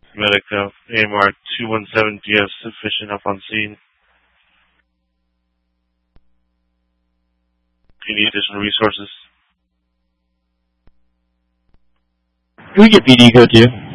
Medica, AMR 217, do you have sufficient help on scene? Do you need additional resources? Who get BD code to?